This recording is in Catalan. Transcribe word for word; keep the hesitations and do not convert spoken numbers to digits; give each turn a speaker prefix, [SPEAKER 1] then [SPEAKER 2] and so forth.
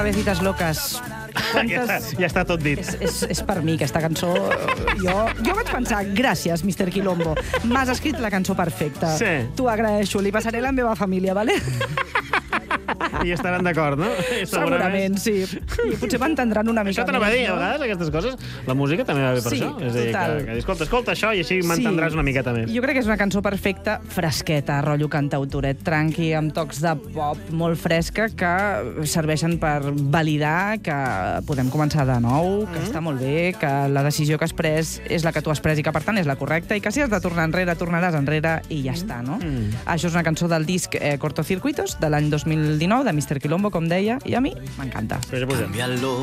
[SPEAKER 1] Cabecitas locas.
[SPEAKER 2] Ja està, ja està tot dit.
[SPEAKER 1] És, és, és per mi, aquesta cançó. Jo, jo vaig pensar, gràcies, mister Quilombo. M'has escrit la cançó perfecta.
[SPEAKER 2] Sí.
[SPEAKER 1] T'ho agraeixo. Li passaré a la meva família, vale?
[SPEAKER 2] I estaran d'acord, no?
[SPEAKER 1] Segurament, sí. I potser m'entendran una mica
[SPEAKER 2] Això t'anava a dir,
[SPEAKER 1] més,
[SPEAKER 2] a
[SPEAKER 1] no?
[SPEAKER 2] vegades, aquestes coses. La música també va bé per
[SPEAKER 1] Sí,
[SPEAKER 2] això. És a dir,
[SPEAKER 1] total.
[SPEAKER 2] que, que escolta, escolta això i així m'entendràs
[SPEAKER 1] Sí.
[SPEAKER 2] una miqueta més.
[SPEAKER 1] Jo crec que és una cançó perfecta, fresqueta, rotllo cantautoret, tranqui, amb tocs de pop molt fresca, que serveixen per validar que podem començar de nou, que està molt bé, que la decisió que has pres és la que tu has pres i que, per tant, és la correcta, i que si has de tornar enrere, tornaràs enrere i ja està, no?
[SPEAKER 2] Mm.
[SPEAKER 1] Això és una cançó del disc eh, Cortocircuitos, de l'any dos mil dinou, de mister Quilombo, com deia, i a mi m'encanta.
[SPEAKER 2] Però ja posem.